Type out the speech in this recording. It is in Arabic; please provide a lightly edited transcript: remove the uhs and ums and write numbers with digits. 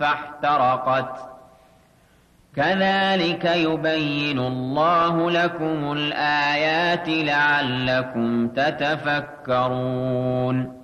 فاحترقت كذلك يبين الله لكم الآيات لعلكم تتفكرون